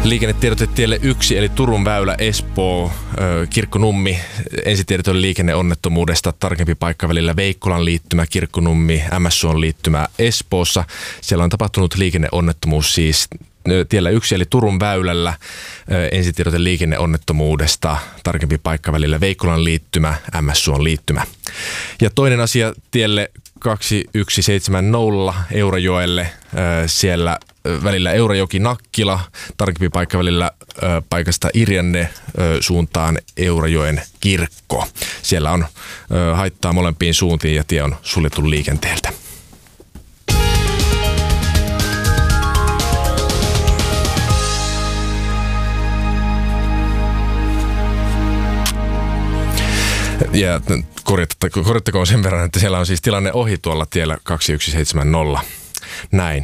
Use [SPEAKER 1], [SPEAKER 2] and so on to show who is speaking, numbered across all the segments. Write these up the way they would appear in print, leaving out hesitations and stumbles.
[SPEAKER 1] Liikennetiedote tielle 1 eli Turun väylä Espoo, Kirkkonummi. Ensitiedot oli liikenneonnettomuudesta. Tarkempi paikka välillä Veikkolan liittymä, Kirkkonummi, MSUn liittymä Espoossa. Siellä on tapahtunut liikenneonnettomuus siis tiellä 1 eli Turun väylällä. Ensitiedote liikenneonnettomuudesta. Tarkempi paikka välillä Veikkolan liittymä, MSUn liittymä. Ja toinen asia tielle 2170 Eurajoelle. Siellä välillä Eurajoki-Nakkila, tarkempi paikka välillä paikasta Irjanne suuntaan Eurajoen kirkko. Siellä on haittaa molempiin suuntiin ja tie on suljettu liikenteeltä. Ja korjattakoon sen verran, että siellä on siis tilanne ohi tuolla tiellä 2170. Näin.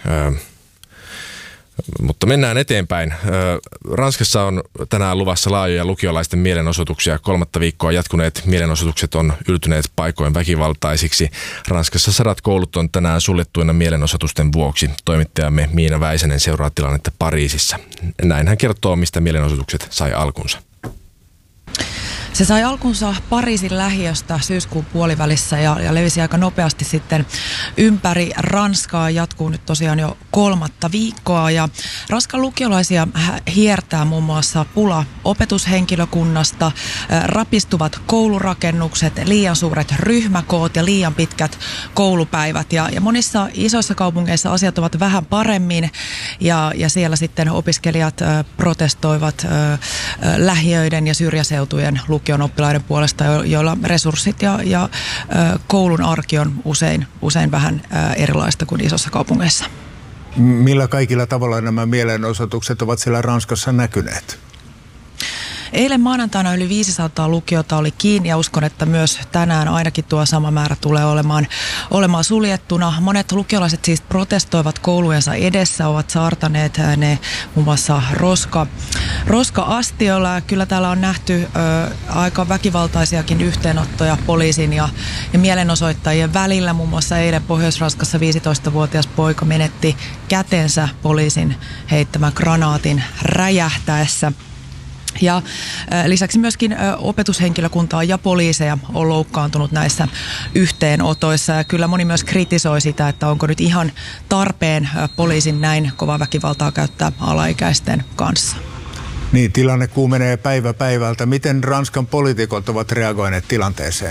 [SPEAKER 1] Mutta mennään eteenpäin. Ranskassa on tänään luvassa laajoja lukiolaisten mielenosoituksia. 3. viikkoa jatkuneet mielenosoitukset on yltyneet paikoin väkivaltaisiksi. Ranskassa 100 koulut on tänään suljettuina mielenosoitusten vuoksi. Toimittajamme Miina Väisänen seuraa tilannetta Pariisissa. Näin hän kertoo, mistä mielenosoitukset sai alkunsa.
[SPEAKER 2] Se sai alkunsa Pariisin lähiöstä syyskuun puolivälissä ja levisi aika nopeasti sitten ympäri Ranskaa. Jatkuu nyt tosiaan jo 3. viikkoa ja Ranskan lukiolaisia hiertää muun muassa pula opetushenkilökunnasta, rapistuvat koulurakennukset, liian suuret ryhmäkoot ja liian pitkät koulupäivät. Ja monissa isoissa kaupungeissa asiat ovat vähän paremmin ja siellä sitten opiskelijat protestoivat lähiöiden ja syrjäseutujen lukion oppilaiden puolesta, joilla resurssit ja koulun arki on usein vähän erilaista kuin isossa kaupungeissa.
[SPEAKER 3] Millä kaikilla tavalla nämä mielenosoitukset ovat siellä Ranskassa näkyneet?
[SPEAKER 2] Eilen maanantaina yli 500 lukiota oli kiinni ja uskon, että myös tänään ainakin tuo sama määrä tulee olemaan suljettuna. Monet lukiolaiset siis protestoivat koulujensa edessä, ovat saartaneet ne muun muassa roska-astiolla. Kyllä täällä on nähty aika väkivaltaisiakin yhteenottoja poliisin ja mielenosoittajien välillä. Muun muassa eilen Pohjois-Ranskassa 15-vuotias poika menetti kätensä poliisin heittämän granaatin räjähtäessä. Ja lisäksi myöskin opetushenkilökuntaa ja poliiseja on loukkaantunut näissä yhteenotoissa. Ja kyllä moni myös kritisoi sitä, että onko nyt ihan tarpeen poliisin näin kovaa väkivaltaa käyttää alaikäisten kanssa.
[SPEAKER 3] Niin, tilanne kuumenee päivä päivältä. Miten Ranskan poliitikot ovat reagoineet tilanteeseen?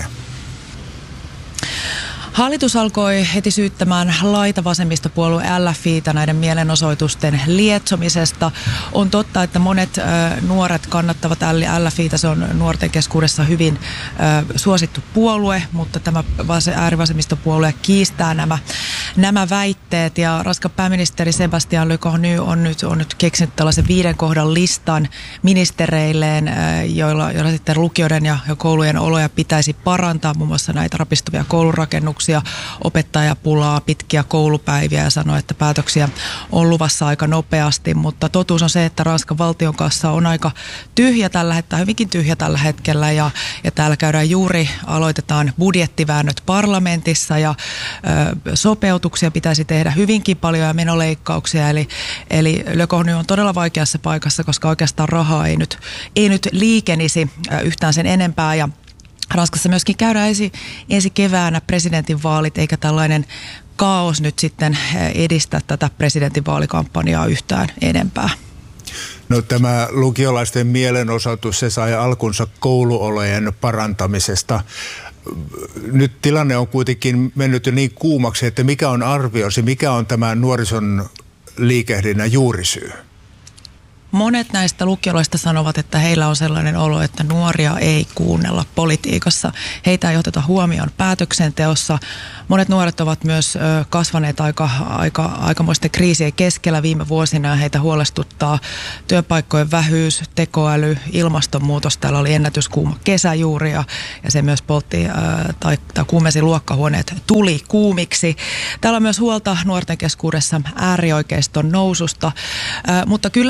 [SPEAKER 2] Hallitus alkoi heti syyttämään laitavasemmistopuolue LFI:tä näiden mielenosoitusten lietsomisesta. On totta, että monet nuoret kannattavat LFI:tä. Se on nuorten keskuudessa hyvin suosittu puolue, mutta tämä äärivasemmistopuolue kiistää nämä väitteet. Ja Ranskan pääministeri Sébastien Lecornu on nyt keksinyt tällaisen 5 kohdan listan ministereilleen, joilla sitten lukioiden ja koulujen oloja pitäisi parantaa, muun muassa näitä rapistuvia koulurakennuksia, opettajapulaa, pitkiä koulupäiviä ja sanoi, että päätöksiä on luvassa aika nopeasti, mutta totuus on se, että Ranskan valtion kassa on aika tyhjä tällä hetkellä, hyvinkin tyhjä tällä hetkellä ja täällä aloitetaan budjettiväännöt parlamentissa ja sopeutuksia pitäisi tehdä hyvinkin paljon ja menoleikkauksia, eli Le Cornu on todella vaikeassa paikassa, koska oikeastaan rahaa ei nyt liikenisi yhtään sen enempää ja Ranskassa myöskin käydään ensi keväänä presidentinvaalit, eikä tällainen kaos nyt sitten edistä tätä presidentinvaalikampanjaa yhtään enempää.
[SPEAKER 3] No, tämä lukiolaisten mielenosoitus, se sai alkunsa kouluolojen parantamisesta. Nyt tilanne on kuitenkin mennyt jo niin kuumaksi, että mikä on arviosi, mikä on tämä nuorison liikehdinnän juurisyy?
[SPEAKER 2] Monet näistä lukiolaisista sanovat, että heillä on sellainen olo, että nuoria ei kuunnella politiikassa. Heitä ei oteta huomioon päätöksenteossa. Monet nuoret ovat myös kasvaneet aikamoisten kriisien keskellä viime vuosina ja heitä huolestuttaa työpaikkojen vähyys, tekoäly, ilmastonmuutos. Täällä oli ennätyskuuma kesä juuri ja se myös poltti tai kuumensi luokkahuoneet tuli kuumiksi. Täällä on myös huolta nuorten keskuudessa äärioikeiston noususta, mutta kyllä myös jos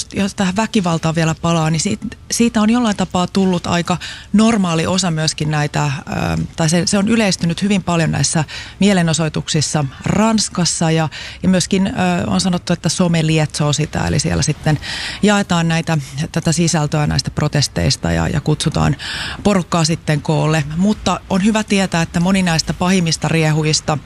[SPEAKER 2] jos tähän väkivaltaan vielä palaa, niin siitä on jollain tapaa tullut aika normaali osa myöskin näitä, tai se on yleistynyt hyvin paljon näissä mielenosoituksissa Ranskassa ja myöskin on sanottu, että some lietsoo sitä, eli siellä sitten jaetaan tätä sisältöä näistä protesteista ja kutsutaan porukkaa sitten koolle, mutta on hyvä tietää, että moni näistä pahimmista riehuista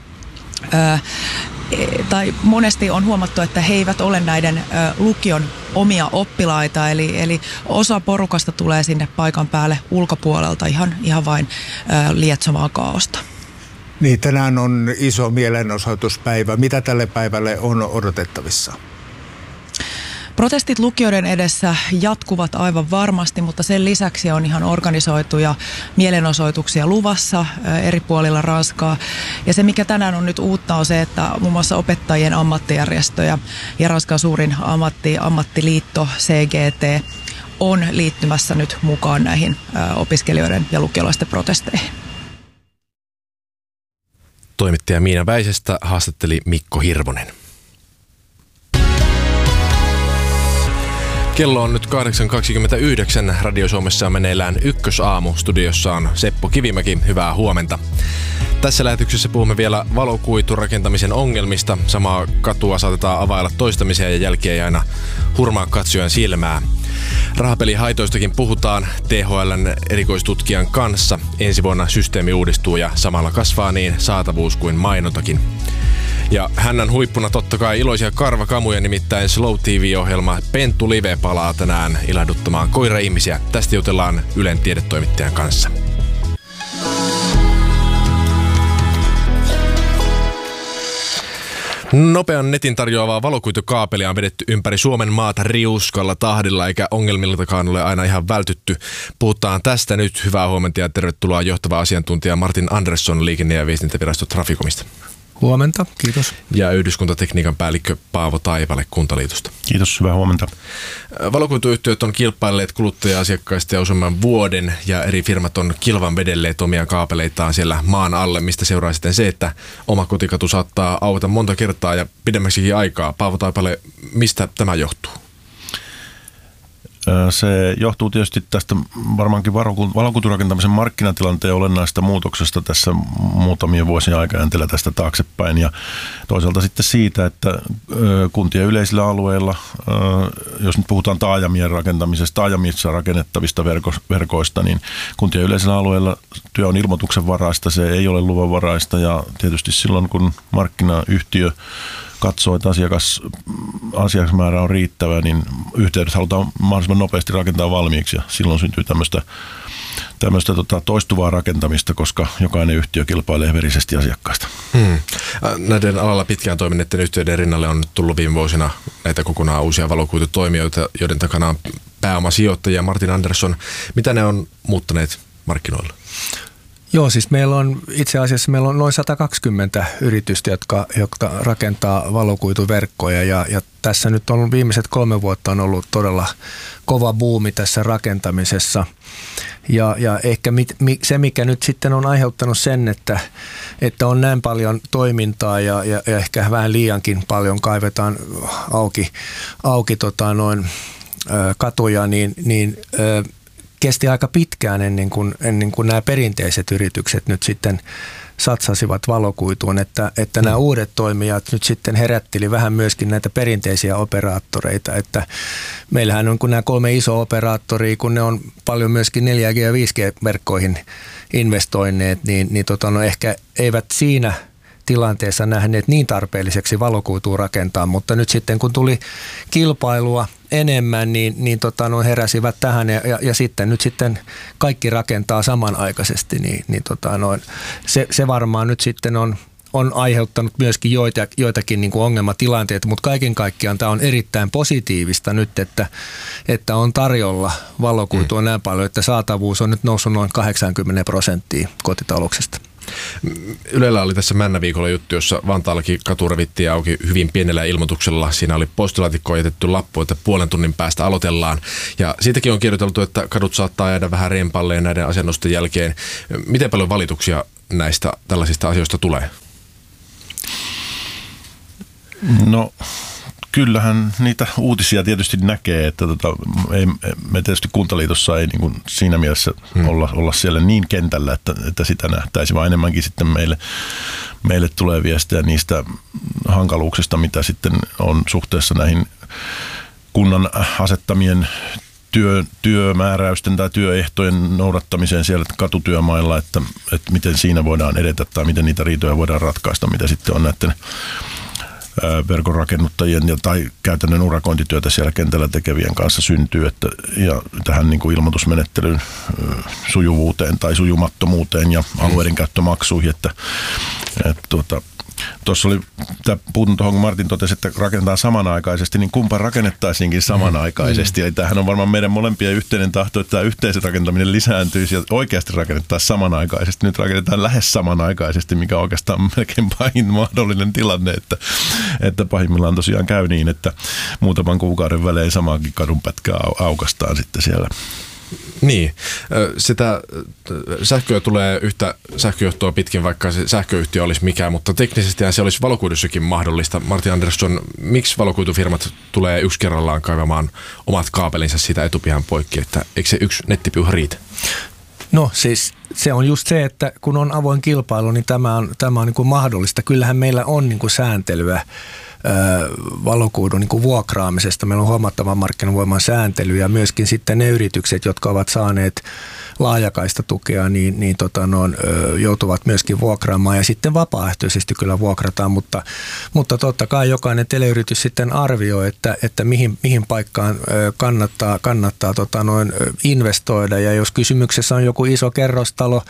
[SPEAKER 2] tai monesti on huomattu, että he eivät ole näiden lukion omia oppilaita, eli osa porukasta tulee sinne paikan päälle ulkopuolelta ihan vain lietsomaan kaaosta.
[SPEAKER 3] Niin, tänään on iso mielenosoituspäivä. Mitä tälle päivälle on odotettavissa?
[SPEAKER 2] Protestit lukioiden edessä jatkuvat aivan varmasti, mutta sen lisäksi on ihan organisoituja mielenosoituksia luvassa eri puolilla Ranskaa. Ja se, mikä tänään on nyt uutta, on se, että muun muassa opettajien ammattijärjestö ja Ranskan suurin ammattiliitto CGT on liittymässä nyt mukaan näihin opiskelijoiden ja lukiolaisten protesteihin.
[SPEAKER 1] Toimittaja Miina Väisestä haastatteli Mikko Hirvonen. Kello on nyt 8.29. Radio Suomessa on meneillään Ykkösaamu. Studiossa on Seppo Kivimäki. Hyvää huomenta. Tässä lähetyksessä puhumme vielä valokuiturakentamisen ongelmista. Samaa katua saatetaan availla toistamisia ja jälkiä ei aina hurmaa katsojan silmää. Rahapelihaitoistakin puhutaan THL:n erikoistutkijan kanssa. Ensi vuonna systeemi uudistuu ja samalla kasvaa niin saatavuus kuin mainontakin. Ja hännän huippuna totta kai iloisia karvakamuja, nimittäin Slow TV-ohjelma Pentu Live palaa tänään ilahduttamaan koira-ihmisiä. Tästä jutellaan Ylen tiedetoimittajan kanssa. Nopean netin tarjoavaa valokuitukaapelia on vedetty ympäri Suomen maata riuskalla tahdilla, eikä ongelmiltakaan ole aina ihan vältytty. Puhutaan tästä nyt. Hyvää huomenta ja tervetuloa johtava asiantuntija Martin Andersson Liikenne- ja viestintävirasto Traficomista.
[SPEAKER 4] Huomenta, kiitos.
[SPEAKER 1] Ja yhdyskuntatekniikan päällikkö Paavo Taipale Kuntaliitosta.
[SPEAKER 4] Kiitos, hyvää huomenta.
[SPEAKER 1] Valokuituyhtiöt on kilpailleet kuluttaja-asiakkaista jo useamman vuoden ja eri firmat on kilvan vedelleet omia kaapeleitaan siellä maan alle, mistä seuraa sitten se, että oma kotikatu saattaa aueta monta kertaa ja pidemmäksikin aikaa. Paavo Taipale, mistä tämä johtuu?
[SPEAKER 4] Se johtuu tietysti tästä varmaankin valokuiturakentamisen markkinatilanteen olennaista muutoksesta tässä muutamia vuosia aikajänteellä tästä taaksepäin ja toisaalta sitten siitä, että kuntien yleisillä alueilla, jos nyt puhutaan taajamien rakentamisesta, taajamissa rakennettavista verkoista, niin kuntien yleisillä alueilla työ on ilmoituksenvaraista, se ei ole luvanvaraista ja tietysti silloin kun markkinayhtiö katsoo, että asiakasmäärä on riittävä, niin yhteydet halutaan mahdollisimman nopeasti rakentaa valmiiksi ja silloin syntyy tämmöistä toistuvaa rakentamista, koska jokainen yhtiö kilpailee verisesti asiakkaista.
[SPEAKER 1] Näiden alalla pitkään toimineiden yhtiöiden rinnalle on tullut viime vuosina näitä kokonaan uusia valokuitutoimijoita, joiden takana on pääomasijoittajia. Martin Andersson, mitä ne on muuttaneet markkinoilla?
[SPEAKER 5] Joo, siis itse asiassa meillä on noin 120 yritystä, jotka rakentaa valokuituverkkoja ja tässä nyt on viimeiset 3 vuotta on ollut todella kova buumi tässä rakentamisessa. Ja ehkä se, mikä nyt sitten on aiheuttanut sen, että on näin paljon toimintaa ja ehkä vähän liiankin paljon kaivetaan auki katuja, niin kesti aika pitkään ennen kuin nämä perinteiset yritykset nyt sitten satsasivat valokuituun, että nämä uudet toimijat nyt sitten herätteli vähän myöskin näitä perinteisiä operaattoreita, että meillähän on kun nämä 3 isoa operaattoria, kun ne on paljon myöskin 4G- ja 5G-verkkoihin investoineet, niin ehkä eivät siinä tilanteessa nähneet niin tarpeelliseksi valokuitua rakentaa, mutta nyt sitten kun tuli kilpailua enemmän, niin heräsivät tähän ja sitten nyt sitten kaikki rakentaa samanaikaisesti, se varmaan nyt sitten on aiheuttanut myöskin joitakin niin kuin ongelmatilanteita, mutta kaiken kaikkiaan tämä on erittäin positiivista nyt, että on tarjolla valokuitua näin paljon, että saatavuus on nyt noussut noin 80% kotitalouksista.
[SPEAKER 1] Ylellä oli tässä Männäviikolla juttu, jossa Vantaallakin katu revittiin auki hyvin pienellä ilmoituksella. Siinä oli postilaatikkoon jätetty lappu, että puolen tunnin päästä aloitellaan. Ja siitäkin on kirjoiteltu, että kadut saattaa jäädä vähän rempalleen näiden asennusten jälkeen. Miten paljon valituksia näistä tällaisista asioista tulee?
[SPEAKER 4] No kyllähän niitä uutisia tietysti näkee, että me tietysti Kuntaliitossa ei niin kuin siinä mielessä olla siellä niin kentällä, että sitä nähtäisi, vaan enemmänkin sitten meille tulee viestejä niistä hankaluuksista, mitä sitten on suhteessa näihin kunnan asettamien työmääräysten tai työehtojen noudattamiseen siellä katutyömailla, että miten siinä voidaan edetä tai miten niitä riitoja voidaan ratkaista, mitä sitten on näiden verkonrakennuttajien tai käytännön urakointityötä siellä kentällä tekevien kanssa syntyy, ja tähän niin kuin ilmoitusmenettelyn sujuvuuteen tai sujumattomuuteen ja alueiden käyttömaksuihin, että tuossa oli, puutun tuohon, kun Martin totesi, että rakennetaan samanaikaisesti, niin kumpa rakennettaisiinkin samanaikaisesti. Eli tämähän on varmaan meidän molempien yhteinen tahto, että tämä yhteisen rakentaminen lisääntyisi ja oikeasti rakennettaisiin samanaikaisesti. Nyt rakennetaan lähes samanaikaisesti, mikä on oikeastaan melkein pahin mahdollinen tilanne, että pahimmillaan tosiaan käy niin, että muutaman kuukauden välein samaankin kadunpätkää aukastaan sitten siellä.
[SPEAKER 1] Niin, sitä sähköä tulee yhtä sähköjohtoa pitkin, vaikka se sähköyhtiö olisi mikään, mutta teknisesti se olisi valokuidussakin mahdollista. Martin Andersson, miksi valokuitufirmat tulee yksi kerrallaan kaivamaan omat kaapelinsa siitä etupihan poikki, että eikö se yksi nettipiuha riitä?
[SPEAKER 5] No siis se on just se, että kun on avoin kilpailu, niin tämä on niin kuin mahdollista. Kyllähän meillä on niin kuin sääntelyä valokuidun niin kuin vuokraamisesta. Meillä on huomattava markkinavoiman sääntely ja myöskin sitten ne yritykset, jotka ovat saaneet laajakaista tukea, niin joutuvat myöskin vuokraamaan ja sitten vapaaehtoisesti kyllä vuokrataan, mutta totta kai jokainen teleyritys sitten arvioi, että mihin paikkaan kannattaa investoida, ja jos kysymyksessä on joku iso kerrostalo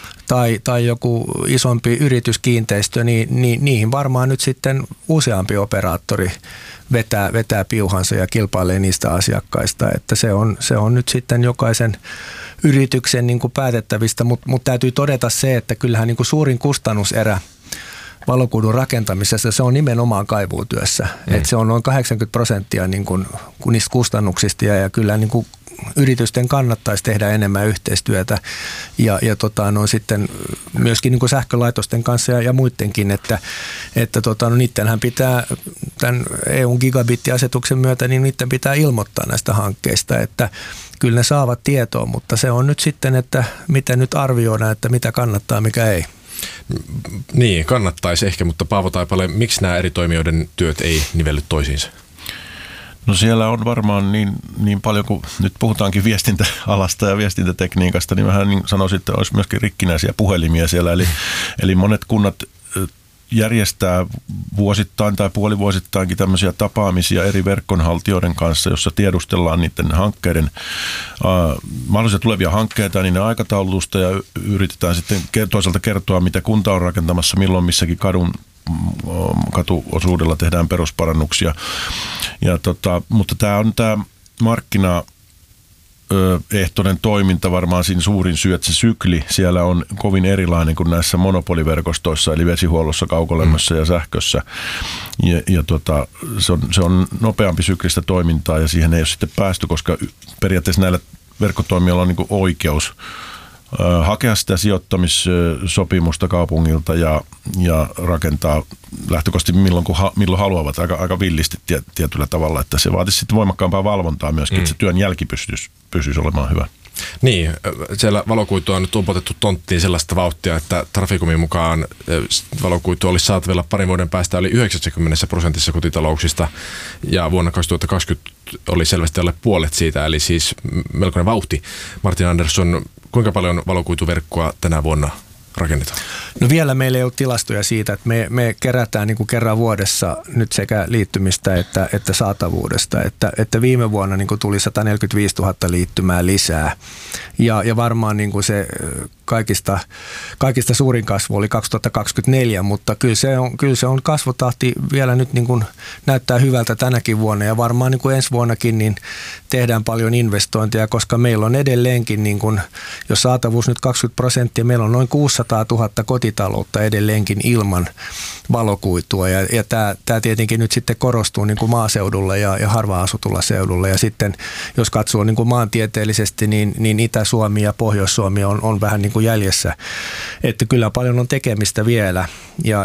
[SPEAKER 5] tai joku isompi yrityskiinteistö, niin niihin varmaan nyt sitten useampi operaattori vetää piuhansa ja kilpailee niistä asiakkaista, että se on nyt sitten jokaisen yrityksen niin kuin päätettävistä, mutta täytyy todeta se, että kyllähän niin kuin suurin kustannuserä valokuidun rakentamisessa se on nimenomaan kaivuutyössä, että se on noin 80% niin kuin niistä kustannuksista, ja kyllä niin kuin yritysten kannattaisi tehdä enemmän yhteistyötä ja sitten myöskin niin kuin sähkölaitosten kanssa ja muidenkin, että niittenhän pitää tämän EUn gigabittiasetuksen myötä, niin niiden pitää ilmoittaa näistä hankkeista, että kyllä ne saavat tietoa, mutta se on nyt sitten, että miten nyt arvioidaan, että mitä kannattaa, mikä ei.
[SPEAKER 1] Niin, kannattaisi ehkä, mutta Paavo Taipale, miksi nämä eri toimijoiden työt ei nivelly toisiinsa?
[SPEAKER 4] No siellä on varmaan niin paljon, kun nyt puhutaankin viestintäalasta ja viestintätekniikasta, niin vähän niin sanoisin, että olisi myöskin rikkinäisiä puhelimia siellä. Eli monet kunnat järjestää vuosittain tai puolivuosittainkin tämmöisiä tapaamisia eri verkkonhaltijoiden kanssa, jossa tiedustellaan niiden hankkeiden, mahdollisia tulevia hankkeita, niin aikataulutusta, ja yritetään sitten toisaalta kertoa, mitä kunta on rakentamassa, milloin missäkin katuosuudella tehdään perusparannuksia. Mutta tämä on tämä markkinaehtoinen toiminta varmaan siinä suurin syy, että se sykli siellä on kovin erilainen kuin näissä monopoliverkostoissa, eli vesihuollossa, kaukolämmössä ja sähkössä. Se on nopeampi syklistä toimintaa, ja siihen ei ole sitten päästy, koska periaatteessa näillä verkkotoimijoilla on niin kuin oikeus hakea sitä sijoittamissopimusta kaupungilta ja rakentaa lähtökohtaisesti milloin haluavat, aika villisti tietyllä tavalla, että se vaatisi sitten voimakkaampaa valvontaa myöskin, että se työn jälki pysyisi olemaan hyvä. Niin,
[SPEAKER 1] siellä valokuitua on nyt upotettu tonttiin sellaista vauhtia, että Traficomin mukaan valokuitu olisi saatavilla parin vuoden päästä yli 90% kotitalouksista, ja vuonna 2020 oli selvästi alle puolet siitä, eli siis melkoinen vauhti. Martin Andersson, kuinka paljon valokuituverkkoa tänä vuonna rakennetaan? No vielä meillä ei ole tilastoja siitä, että me kerätään niin kuin kerran vuodessa nyt sekä liittymistä että saatavuudesta, että viime vuonna niin kuin tuli 145 000 liittymää lisää, ja varmaan niin kuin se kaikista suurin kasvu oli 2024, mutta kyllä se on kasvutahti vielä nyt niin kuin näyttää hyvältä tänäkin vuonna, ja varmaan niin kuin ensi vuonnakin niin tehdään paljon investointeja, koska meillä on edelleenkin, niin kuin, jos saatavuus nyt 20%, meillä on noin 600 000 kotitaloutta edelleenkin ilman valokuitua, ja tämä tietenkin nyt sitten korostuu niin kuin maaseudulla ja harvaan-asutulla seudulla, ja sitten jos katsoo niin kuin maantieteellisesti, niin Itä-Suomi ja Pohjois-Suomi on vähän niin kuin jäljessä, että kyllä paljon on tekemistä vielä,